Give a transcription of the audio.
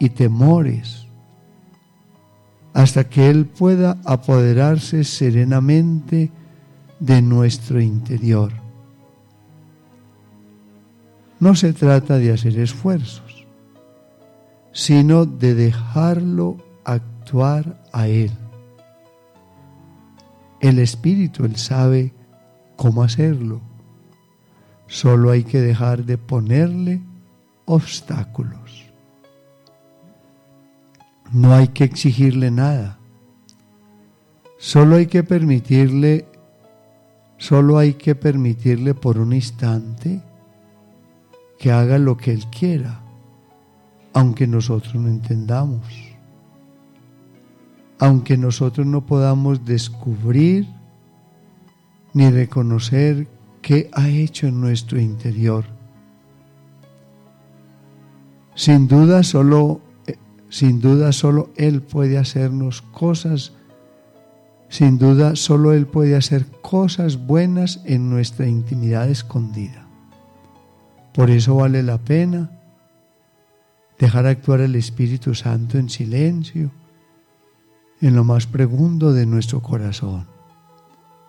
y temores, hasta que Él pueda apoderarse serenamente de nuestro interior. No se trata de hacer esfuerzos, sino de dejarlo actuar a Él. El Espíritu, Él sabe cómo hacerlo. Solo hay que dejar de ponerle obstáculos. No hay que exigirle nada. Solo hay que permitirle por un instante que haga lo que Él quiera, aunque nosotros no entendamos, aunque nosotros no podamos descubrir ni reconocer qué ha hecho en nuestro interior. Sin duda solo Él puede hacernos cosas. Sin duda solo Él puede hacer cosas buenas en nuestra intimidad escondida. Por eso vale la pena dejar actuar al Espíritu Santo en silencio, en lo más profundo de nuestro corazón.